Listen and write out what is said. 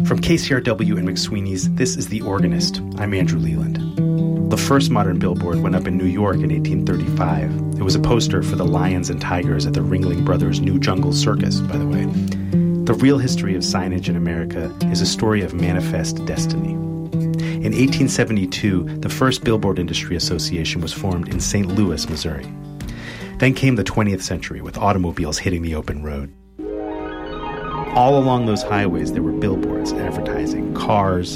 From KCRW and McSweeney's, this is The Organist. I'm Andrew Leland. The first modern billboard went up in New York in 1835. It was a poster for the lions and tigers at the Ringling Brothers' New Jungle Circus, by the way. The real history of signage in America is a story of manifest destiny. In 1872, the first Billboard Industry Association was formed in St. Louis, Missouri. Then came the 20th century, with automobiles hitting the open road. All along those highways, there were billboards advertising cars,